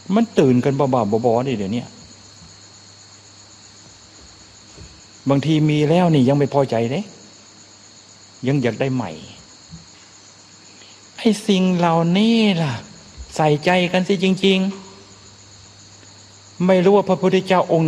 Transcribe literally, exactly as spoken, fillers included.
มันตื่นกันบ้าๆบอๆดิเดี๋ยวนี้บางทีมีแล้วนี่ยังไม่พอใจเลยยังอยากได้ใหม่ไอ้สิ่งเหล่านี้ล่ะใส่ใจกันสิจริงๆไม่รู้ว่าพระพุทธเจ้าองค์